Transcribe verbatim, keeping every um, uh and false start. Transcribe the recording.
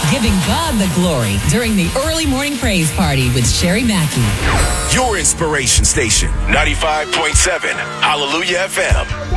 Giving God the glory during the early morning praise party with Sherry Mackey. Your inspiration station, ninety-five point seven Hallelujah F M.